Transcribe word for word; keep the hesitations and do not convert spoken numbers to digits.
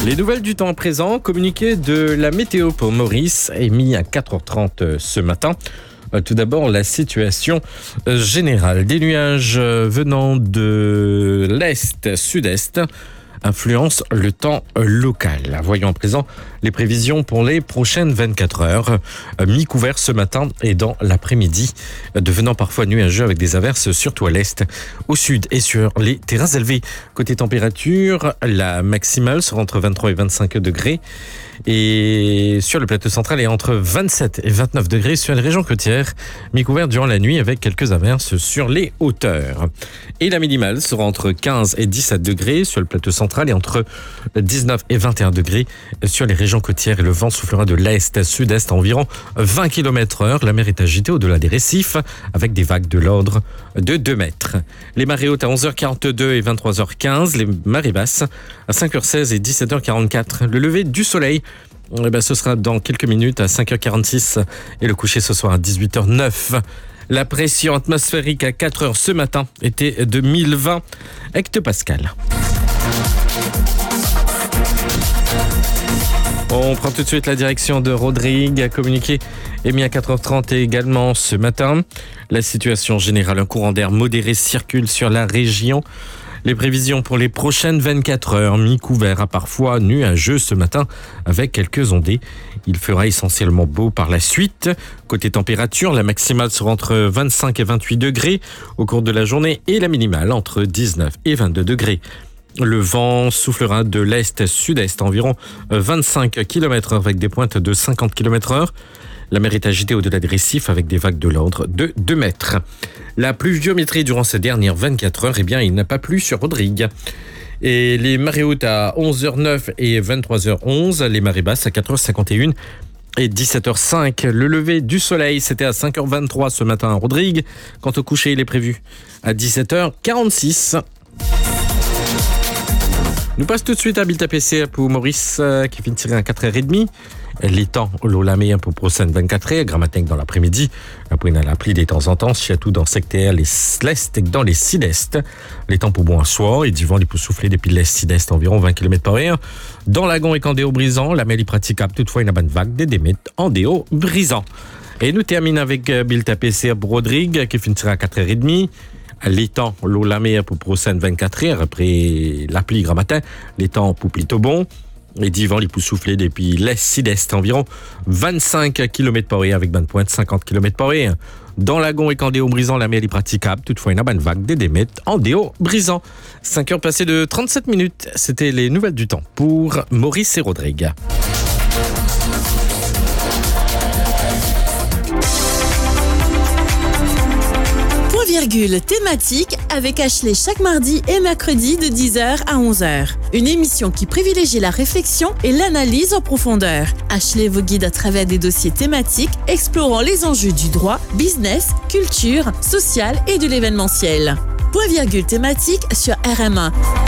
Les nouvelles du temps présent, communiqué de la météo pour Maurice, émis à quatre heures trente ce matin. Tout d'abord, la situation générale. Des nuages venant de l'est, sud-est, influence le temps local. Voyons à présent les prévisions pour les prochaines vingt-quatre heures. Mi-couvert ce matin et dans l'après-midi, devenant parfois nuageux avec des averses surtout à l'est, au sud et sur les terrains élevés. Côté température, la maximale sera entre vingt-trois et vingt-cinq degrés et sur le plateau central est entre vingt-sept et vingt-neuf degrés sur les régions côtières. Mi-couvert durant la nuit avec quelques averses sur les hauteurs. Et la minimale sera entre quinze et dix-sept degrés sur le plateau central et entre dix-neuf et vingt et un degrés sur les régions côtières. Et le vent soufflera de l'est à sud-est à environ vingt kilomètres heure. La mer est agitée au-delà des récifs avec des vagues de l'ordre de deux mètres. Les marées hautes à onze heures quarante-deux et vingt-trois heures quinze. Les marées basses à cinq heures seize et dix-sept heures quarante-quatre. Le lever du soleil, eh ben, ce sera dans quelques minutes à cinq heures quarante-six et le coucher ce soir à dix-huit heures neuf. La pression atmosphérique à quatre heures ce matin était de mille vingt hectopascales. On prend tout de suite la direction de Rodrigue, à communiquer émis à quatre heures trente et également ce matin. La situation générale, un courant d'air modéré circule sur la région. Les prévisions pour les prochaines vingt-quatre heures, mi-couvert à parfois nuageux ce matin avec quelques ondées. Il fera essentiellement beau par la suite. Côté température, la maximale sera entre vingt-cinq et vingt-huit degrés au cours de la journée et la minimale entre dix-neuf et vingt-deux degrés. Le vent soufflera de l'est-sud-est environ vingt-cinq kilomètres heure avec des pointes de cinquante kilomètres heure. La mer est agitée au-delà des récifs avec des vagues de l'ordre de deux mètres. La pluviométrie durant ces dernières vingt-quatre heures, eh bien, il n'a pas plu sur Rodrigue. Et les marées hautes à onze heures neuf et vingt-trois heures onze, les marées basses à quatre heures cinquante et un et dix-sept heures cinq. Le lever du soleil, c'était à cinq heures vingt-trois ce matin à Rodrigue. Quant au coucher, il est prévu à dix-sept heures quarante-six. Nous passons tout de suite à Bilta P C pour Maurice euh, qui finira à quatre heures trente. Les temps, l'Olamé pour prochaine vingt-quatre heures, Grammatique dans l'après-midi. Après, on a la pluie de temps en temps, surtout dans le secteur les l'est et dans les sud-est. Les temps pour bon un soir et du vent, il peut souffler depuis l'est sud-est environ vingt kilomètres par heure. Dans Lagon et Candéo brisant, la mer est praticable. Toutefois, une bonne vague des démètres en déo brisant. Et nous terminons avec euh, Bilta P C pour Rodrigue qui finira à quatre heures trente. Les temps, l'eau la mer pour prochaine vingt-quatre heures, après la pluie grand matin, les temps pour plutôt bon. Et d'hiver, il peut souffler depuis l'est sud-est environ vingt-cinq kilomètres par heure avec bonne pointe cinquante kilomètres par heure. Dans Lagon et Candéo brisant, la mer est praticable. Toutefois, une bonne vague des démètres en déo brisant. cinq heures passées de trente-sept minutes. C'était les nouvelles du temps pour Maurice et Rodrigue. Virgule thématique avec Ashley chaque mardi et mercredi de dix heures à onze heures. Une émission qui privilégie la réflexion et l'analyse en profondeur. Ashley vous guide à travers des dossiers thématiques explorant les enjeux du droit, business, culture, social et de l'événementiel. Point virgule thématique sur R M un.